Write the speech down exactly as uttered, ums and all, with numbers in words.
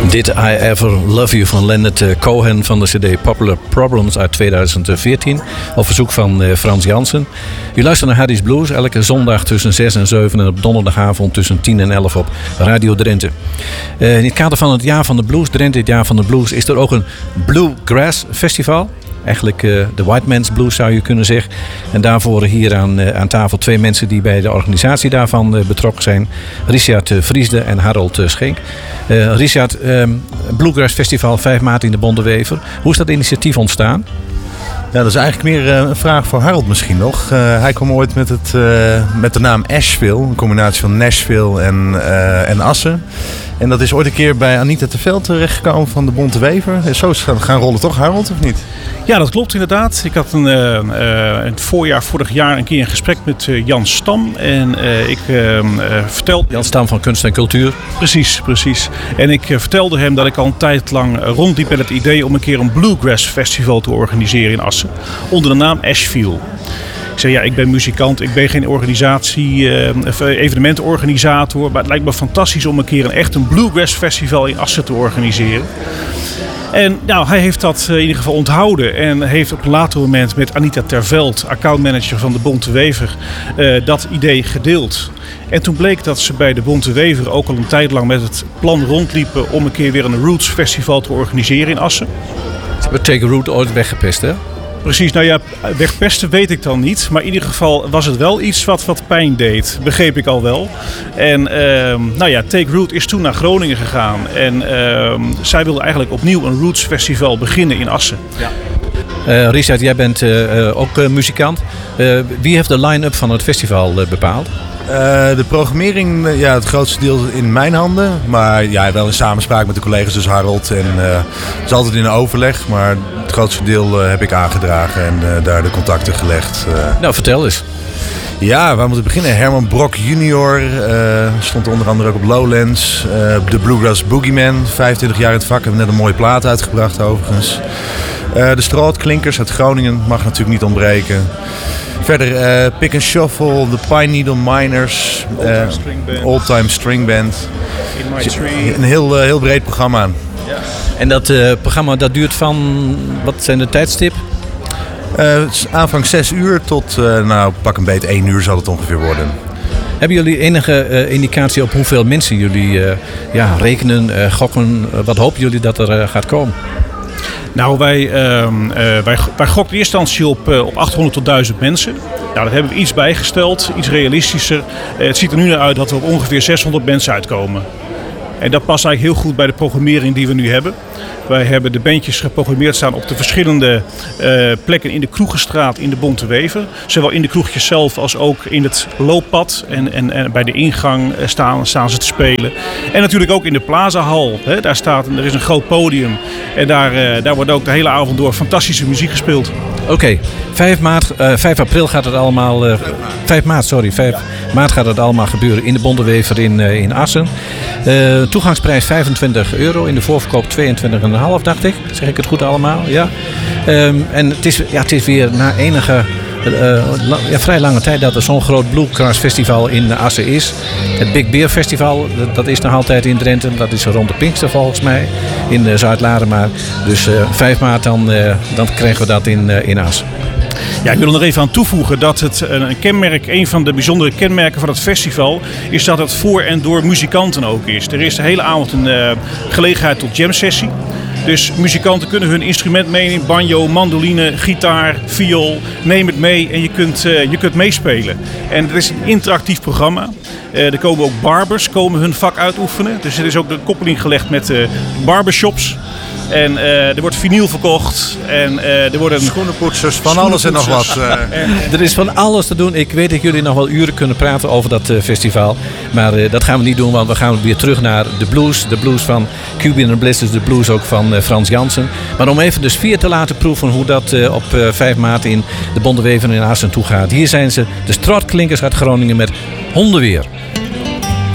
Dit I Ever Love You van Leonard Cohen van de cd Popular Problems uit tweeduizend veertien. Op verzoek van Frans Jansen. U luistert naar Harry's Blues elke zondag tussen zes en zeven en op donderdagavond tussen tien en elf op Radio Drenthe. In het kader van het jaar van de blues, Drenthe het jaar van de blues, is er ook een Bluegrass Festival. Eigenlijk uh, de White Man's Blues zou je kunnen zeggen. En daarvoor hier aan, uh, aan tafel twee mensen die bij de organisatie daarvan uh, betrokken zijn. Richard uh, Vriesde en Harold uh, Schenk. Uh, Richard, um, Bluegrass Festival vijf maart in de Bondewever. Hoe is dat initiatief ontstaan? Ja, dat is eigenlijk meer uh, een vraag voor Harold misschien nog. Uh, hij kwam ooit met, het, uh, met de naam Asheville. Een combinatie van Nashville en, uh, en Assen. En dat is ooit een keer bij Anita Terveld terechtgekomen van de Bontewever. En zo is het gaan rollen toch, Harold, of niet? Ja, dat klopt inderdaad. Ik had een, uh, uh, het voorjaar vorig jaar een keer een gesprek met uh, Jan Stam. En uh, ik uh, uh, vertelde... Jan Stam van Kunst en Cultuur. Precies, precies. En ik uh, vertelde hem dat ik al een tijd lang rondliep met het idee om een keer een Bluegrass Festival te organiseren in Assen. Onder de naam Asheville. Ik zei, ja, ik ben muzikant, ik ben geen organisatie, uh, evenementenorganisator. Maar het lijkt me fantastisch om een keer een echt een Bluegrass Festival in Assen te organiseren. En nou, hij heeft dat in ieder geval onthouden en heeft op een later moment met Anita Terveld, accountmanager van de Bontewever, uh, dat idee gedeeld. En toen bleek dat ze bij de Bontewever ook al een tijd lang met het plan rondliepen om een keer weer een Roots Festival te organiseren in Assen. Ze hebben Take Root ooit weggepest, hè? Precies, nou ja, wegpesten weet ik dan niet. Maar in ieder geval was het wel iets wat, wat pijn deed. Begreep ik al wel. En uh, nou ja, Take Root is toen naar Groningen gegaan. En uh, zij wilde eigenlijk opnieuw een Roots Festival beginnen in Assen. Ja. Uh, Richard, jij bent uh, ook uh, muzikant. Uh, wie heeft de line-up van het festival uh, bepaald? Uh, de programmering, ja, het grootste deel in mijn handen. Maar ja, wel in samenspraak met de collega's, dus Harold. En uh, het is altijd in een overleg. Maar het grootste deel uh, heb ik aangedragen en uh, daar de contacten gelegd. Uh. Nou, vertel eens. Ja, waar moeten we beginnen? Herman Brock junior Uh, stond onder andere ook op Lowlands. Uh, de Bluegrass Boogeyman, vijfentwintig jaar in het vak. Hebben net een mooie plaat uitgebracht overigens. Uh, de Strootklinkers uit Groningen mag natuurlijk niet ontbreken. Verder uh, Pick and Shuffle, de Pine Needle Miners, uh, Old Time String Band. In My Tree. Een heel, uh, heel breed programma. Ja. En dat uh, programma dat duurt van, wat zijn de tijdstip? Uh, aanvang zes uur tot, uh, nou pak een beet één uur zal het ongeveer worden. Hebben jullie enige uh, indicatie op hoeveel mensen jullie uh, ja, rekenen, uh, gokken? Uh, wat hopen jullie dat er uh, gaat komen? Nou, wij, uh, uh, wij, wij gokten in eerste instantie op, uh, op achthonderd tot duizend mensen. Nou, daar hebben we iets bijgesteld, iets realistischer. Uh, het ziet er nu naar uit dat er op ongeveer zeshonderd mensen uitkomen. En dat past eigenlijk heel goed bij de programmering die we nu hebben. Wij hebben de bandjes geprogrammeerd staan op de verschillende uh, plekken in de Kroegenstraat in de Bontewever. Zowel in de kroegjes zelf als ook in het looppad. En, en, en bij de ingang staan, staan ze te spelen. En natuurlijk ook in de Plazahal. Hè. Daar staat, er is een groot podium. En daar, uh, daar wordt ook de hele avond door fantastische muziek gespeeld. Oké, okay. vijf maart, uh, vijf april gaat het allemaal... Uh, vijf maart, sorry. vijf maart gaat het allemaal gebeuren in de Bontewever in, uh, in Assen. Uh, toegangsprijs vijfentwintig euro. In de voorverkoop tweeëntwintig komma vijf, dacht ik. Zeg ik het goed allemaal? Ja. Um, en het is, ja, het is weer na enige... Uh, la, ja, vrij lange tijd dat er zo'n groot Bluegrass Festival in Assen is. Het Big Beer Festival, dat, dat is nog altijd in Drenthe. Dat is rond de Pinkster volgens mij, in uh, Zuid-Laaremaal. Dus uh, vijf maart dan, uh, dan krijgen we dat in, uh, in Assen. Ja, ik wil er nog even aan toevoegen dat het een kenmerk, een van de bijzondere kenmerken van het festival is dat het voor en door muzikanten ook is. Er is de hele avond een uh, gelegenheid tot jam sessie. Dus muzikanten kunnen hun instrument meenemen, banjo, mandoline, gitaar, viool. Neem het mee en je kunt, uh, je kunt meespelen. En het is een interactief programma. Uh, er komen ook barbers, komen hun vak uitoefenen. Dus er is ook de koppeling gelegd met uh, barbershops. En uh, er wordt vinyl verkocht. En uh, er worden schoenenpoetsers, van alles en nog wat. Uh. Er is van alles te doen. Ik weet dat jullie nog wel uren kunnen praten over dat uh, festival. Maar uh, dat gaan we niet doen, want we gaan weer terug naar de blues. De blues van Cuban and Bliss, dus de blues ook van uh, Frans Jansen. Maar om even de sfeer te laten proeven hoe dat uh, op uh, vijf maart in de Bontewever in Assen toe gaat. Hier zijn ze, de Strootklinkers uit Groningen met Hondenweer.